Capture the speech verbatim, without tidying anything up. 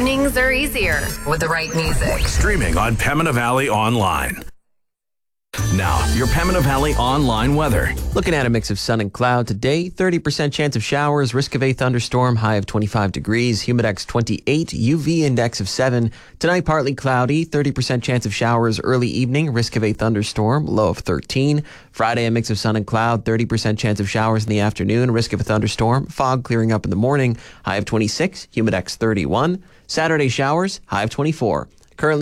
Evenings are easier with the right music. Streaming on Pembina Valley Online. Now, your Pembina Valley online weather. Looking at a mix of sun and cloud today, thirty percent chance of showers, risk of a thunderstorm, high of twenty-five degrees, humidex twenty-eight, U V index of seven. Tonight, partly cloudy, thirty percent chance of showers early evening, risk of a thunderstorm, low of thirteen. Friday, a mix of sun and cloud, thirty percent chance of showers in the afternoon, risk of a thunderstorm, fog clearing up in the morning, high of twenty-six, humidex thirty-one. Saturday, showers, high of twenty-four.